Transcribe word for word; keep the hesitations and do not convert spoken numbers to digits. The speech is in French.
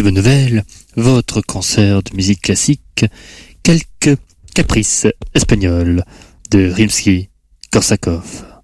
bonne nouvelle, votre concert de musique classique, quelques caprices espagnols de Rimsky-Korsakov.